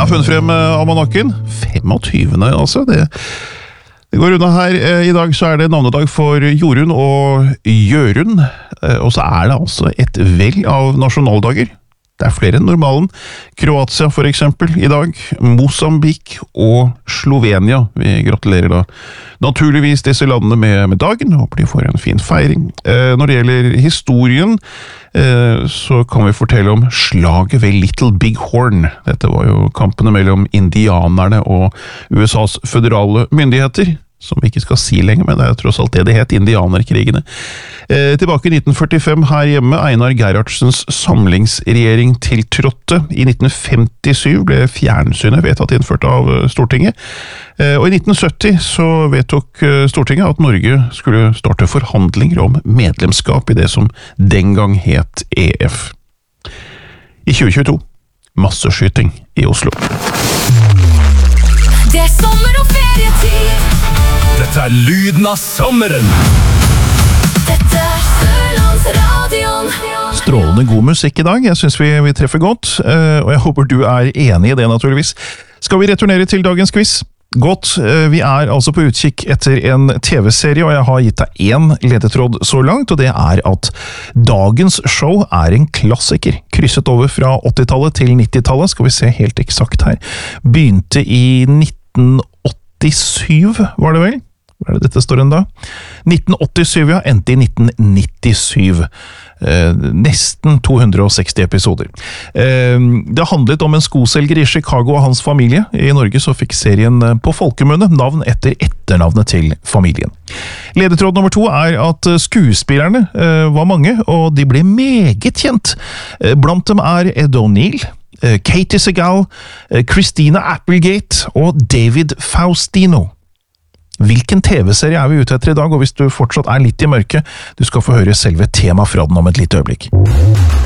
Jeg har funnet frem almanakken. 25. altså. Det går unna her. I dag så det navnedag for Jorunn og Jørund. Og så det altså et vell av nasjonaldager. Det flere enn normalen. Kroatia for eksempel i dag. Mosambik og Slovenia. Vi gratulerer da naturligvis disse landene med dagen. Håper de får en fin feiring. Når det gjelder historien, så kan vi fortelle om slaget ved Little Big Horn. Dette var jo kampene mellom indianerne og USAs føderale myndigheter, som vi ikke skal si lenger, men det tross alt det het, indianerkrigene. Tilbake i 1945 her hjemme, Einar Gerhardsens samlingsregjering tiltrådte. I 1957 ble fjernsynet vedtatt innført av Stortinget. Og i 1970 så vedtok Stortinget at Norge skulle starte forhandlinger om medlemskap i det som den gang het EF. I 2022, masseskyting i Oslo. Det sommer og ferietid. Dette lyden av sommeren. Dette Sørlandsradion. Strålende god musikk i dag, jeg synes vi treffer godt, og jeg håper du enig i det naturligvis. Skal vi returnere til dagens quiz? Godt, vi altså på utkikk etter en TV-serie, og jeg har gitt deg en ledetråd så langt, og det at dagens show en klassiker. Krysset over fra 80-tallet til 90-tallet, skal vi se helt eksakt her. Begynte i 1987, var det vel? Hva det dette står da? 1987, ja, endte i 1997. Nesten 260 episoder. Det handlet om en skoselger i Chicago og hans familie. I Norge så fikk serien på folkemunne navn etter etternavnet til familien. Ledetråd nummer 2 at skuespillerne var mange, og de ble meget kjent. Blant dem Ed O'Neill, Katie Segal, Christina Applegate og David Faustino. Hvilken TV-serie vi ute etter i dag, og hvis du fortsatt litt i mørket, du skal få høre selve tema fra den om et lite øyeblikk.